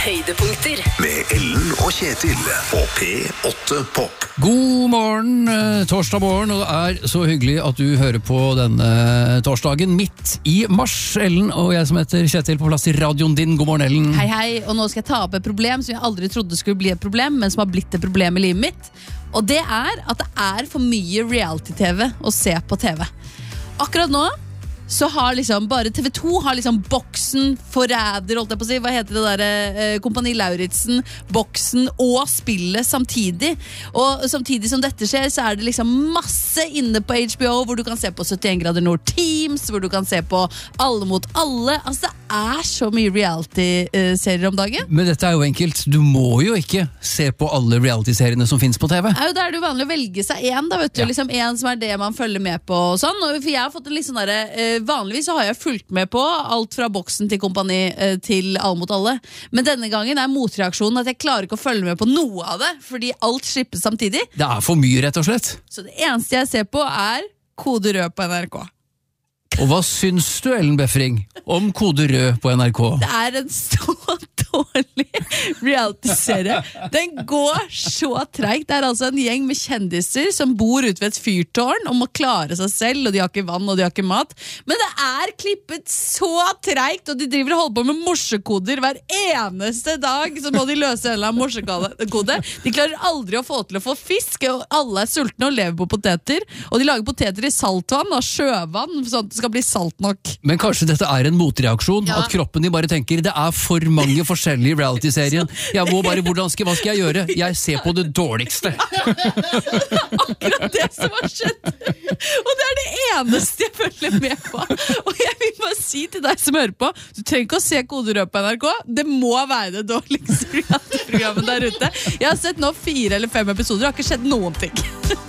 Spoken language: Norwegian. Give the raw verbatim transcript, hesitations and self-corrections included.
Høydepunkter med Ellen og Kjetil på P åtte Pop. God morgen, eh, torsdag morgen, og det er så hyggelig at du hører på denne torsdagen midt i mars. Ellen og jeg som heter Kjetil på plass i radioen din. God morgen, Ellen. Hei, hei, og nå skal jeg ta opp et problem som jeg aldri trodde skulle bli et problem, men som har blitt et problem i livet mitt. Og det er at det er for mye reality-tv å se på T V. Akkurat nå så har liksom bare T V to har liksom Boksen, Forræder, holdt jeg på å si, hva heter det der, eh, Kompani Lauritzen, Boksen og spillet samtidig. Og samtidig som dette skjer, så er det liksom masse inne på H B O, hvor du kan se på syttien grader Nord Teams, hvor du kan se på Alle mot alle. Altså, det er så mye reality-serier om dagen. Men dette er jo enkelt. Du må jo ikke se på alle reality-seriene som finnes på T V. Det er jo der det er vanlig å velge seg en, da, vet du. Ja. Liksom en som er det man følger med på og sånn. Og for jeg har fått en litt sånn derre eh, vanligvis så har jeg fulgt med på alt fra Boksen til Kompani eh, til Alle mot alle. Men denne gangen er motreaksjonen at jeg klarer ikke å følge med på noe av det, fordi alt slippes samtidig. Det er for mye, rett og slett. Så det eneste jeg ser på er Kode Rød på N R K. Og hva syns du, Ellen Befring, om Kode Rød på N R K? Det er en så dårlig reality-serie. Den går så treigt. Det er altså en gjeng med kjendiser som bor ute ved et fyrtårn og må klare seg selv, og de har ikke vann og de har ikke mat. Men det er klippet så treigt, og de driver og holder på med morsekoder hver eneste dag. Så må de løse en eller annen morsekode. De klarer aldri å få til å få fisk, og alle er sultne og lever på poteter. Og de lager poteter i saltvann og sjøvann, sånn at det skal bli salt nok. Men kanskje dette er en motreaksjon, Ja. at kroppen din bare tenker det er for mange forskjellige reality-serier. Jeg må bare, hvordan skal, hva skal jeg gjøre? Jeg ser på det dårligste. Akkurat det som har skjedd. Og det er det eneste jeg følger med på. Og jeg vil bare si til deg som hører på, du trenger ikke å se Kode Rød på N R K. Det må være det dårligste reality-programmet der ute. Jeg har sett nå fire eller fem episoder, og har ikke skjedd noen ting.